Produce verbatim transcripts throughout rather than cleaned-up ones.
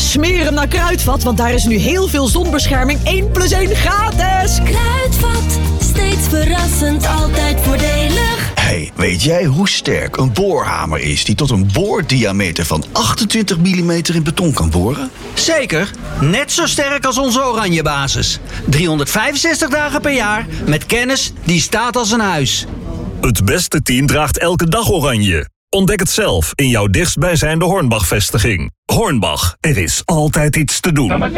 smeer hem naar Kruidvat, want daar is nu heel veel zonbescherming één plus één gratis. Kruidvat, steeds verrassend, altijd voordelig. Hey, weet jij hoe sterk een boorhamer is die tot een boordiameter van achtentwintig millimeter in beton kan boren? Zeker, net zo sterk als onze Oranje basis. driehonderdvijfenzestig dagen per jaar met kennis die staat als een huis. Het beste team draagt elke dag Oranje. Ontdek het zelf in jouw dichtstbijzijnde Hornbach-vestiging. Hornbach, er is altijd iets te doen.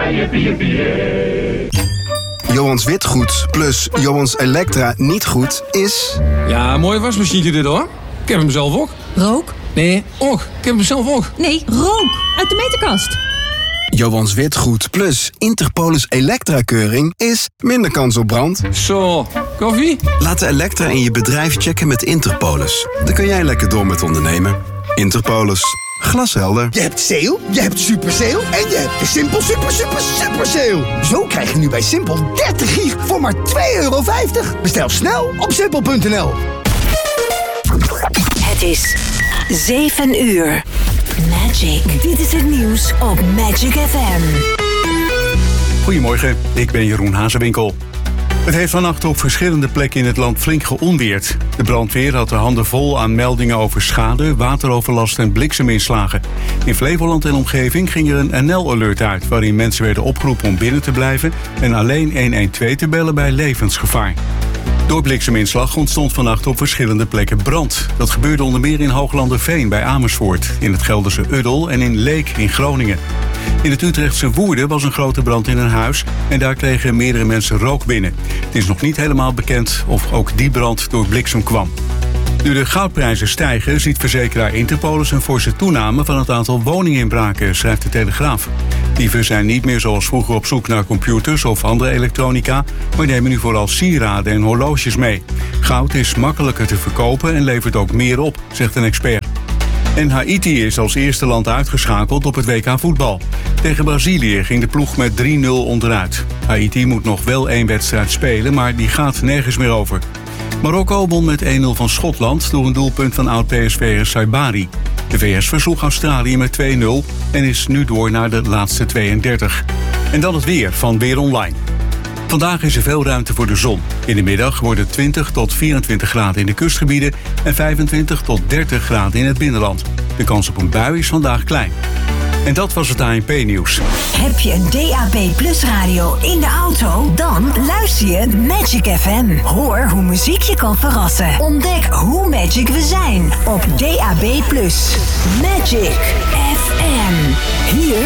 Johans Witgoed plus Johans Elektra niet goed is... Ja, mooi wasmachine dit hoor. Ik heb hem zelf ook. Rook? Nee, och, ik heb hem zelf ook. Nee, rook. Uit de meterkast. Johans Witgoed plus Interpolis Elektra-keuring is minder kans op brand. Zo, koffie? Laat de Elektra in je bedrijf checken met Interpolis. Dan kun jij lekker door met ondernemen. Interpolis. Glashelder. Je hebt sale, je hebt super sale en je hebt de Simpel super super super sale. Zo krijg je nu bij Simpel dertig gig voor maar twee euro vijftig. Bestel snel op simpel punt n l. Het is zeven uur. Magic. Dit is het nieuws op Magic F M. Goedemorgen, ik ben Jeroen Hazewinkel. Het heeft vannacht op verschillende plekken in het land flink geonweerd. De brandweer had de handen vol aan meldingen over schade, wateroverlast en blikseminslagen. In Flevoland en omgeving ging er een N L-alert uit... waarin mensen werden opgeroepen om binnen te blijven... en alleen honderdtwaalf te bellen bij levensgevaar. Door blikseminslag ontstond vannacht op verschillende plekken brand. Dat gebeurde onder meer in Hooglanderveen bij Amersfoort... in het Gelderse Uddel en in Leek in Groningen. In het Utrechtse Woerden was een grote brand in een huis... en daar kregen meerdere mensen rook binnen. Het is nog niet helemaal bekend of ook die brand door bliksem kwam. Nu de goudprijzen stijgen, ziet verzekeraar Interpolis een forse toename van het aantal woninginbraken, schrijft de Telegraaf. Dieven zijn niet meer zoals vroeger op zoek naar computers of andere elektronica, maar nemen nu vooral sieraden en horloges mee. Goud is makkelijker te verkopen en levert ook meer op, zegt een expert. En Haiti is als eerste land uitgeschakeld op het W K voetbal. Tegen Brazilië ging de ploeg met drie nul onderuit. Haiti moet nog wel één wedstrijd spelen, maar die gaat nergens meer over. Marokko won met één nul van Schotland door een doelpunt van oud-P S V'er Saibari. De V S versloeg Australië met twee nul en is nu door naar de laatste tweeëndertig. En dan het weer van Weer Online. Vandaag is er veel ruimte voor de zon. In de middag worden het twintig tot vierentwintig graden in de kustgebieden... en vijfentwintig tot dertig graden in het binnenland. De kans op een bui is vandaag klein. En dat was het A N P-nieuws. Heb je een D A B Plus radio in de auto? Dan luister je Magic F M. Hoor hoe muziek je kan verrassen. Ontdek hoe magic we zijn op D A B Plus. Magic F M. Hier